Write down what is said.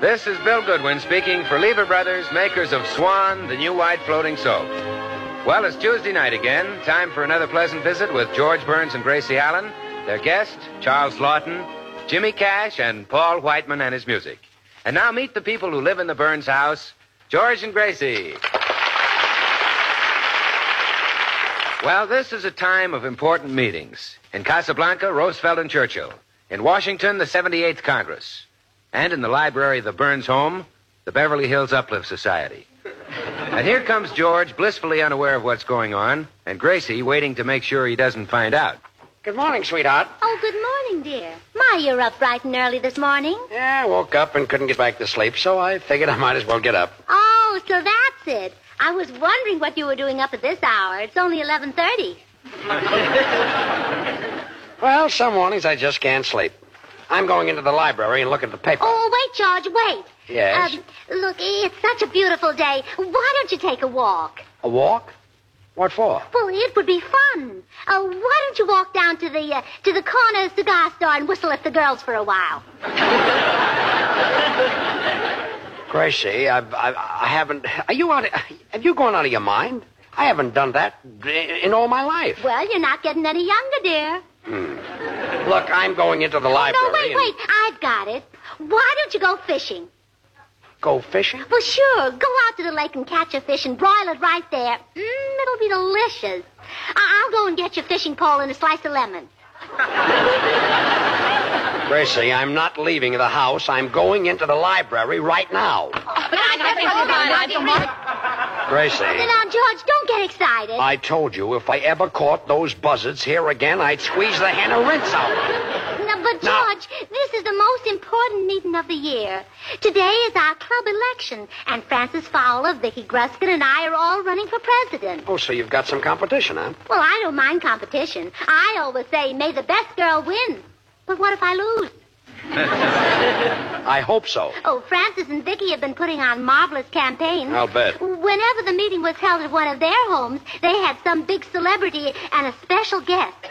This is Bill Goodwin speaking for Lever Brothers, makers of Swan, the new white floating soap. Well, it's Tuesday night again. Time for another pleasant visit with George Burns and Gracie Allen, their guest, Charles Lawton, Jimmy Cash, and Paul Whiteman and his music. And now meet the people who live in the Burns house, George and Gracie. Well, this is a time of important meetings. In Casablanca, Roosevelt and Churchill. In Washington, the 78th Congress. And in the library of the Burns home, the Beverly Hills Uplift Society. And here comes George, blissfully unaware of what's going on, and Gracie waiting to make sure he doesn't find out. Good morning, sweetheart. Oh, good morning, dear. My, you're up bright and early this morning. Yeah, I woke up and couldn't get back to sleep, so I figured I might as well get up. Oh, so that's it. I was wondering what you were doing up at this hour. It's only 11:30. Well, some mornings I just can't sleep. I'm going into the library and look at the paper. Oh, wait, George, wait. Yes? Look, it's such a beautiful day. Why don't you take a walk? A walk? What for? Well, it would be fun. Why don't you walk down to the corner cigar store and whistle at the girls for a while? Gracie, I haven't... Have you gone out of your mind? I haven't done that in all my life. Well, you're not getting any younger, dear. Look, I'm going into the library. No, wait. I've got it. Why don't you go fishing? Go fishing? Well, sure. Go out to the lake and catch a fish and broil it right there. It'll be delicious. I'll go and get your fishing pole and a slice of lemon. Gracie, I'm not leaving the house. I'm going into the library right now. Gracie. Now, George, don't get excited. I told you if I ever caught those buzzards here again, I'd squeeze the hen of rinse out. No, but, George, this is the most important meeting of the year. Today is our club election, and Francis Fowler, Vicky Gruskin, and I are all running for president. Oh, so you've got some competition, huh? Well, I don't mind competition. I always say, may the best girl win. But what if I lose? I hope so. Oh, Francis and Vicky have been putting on marvelous campaigns. I'll bet. Whenever the meeting was held at one of their homes, they had some big celebrity and a special guest.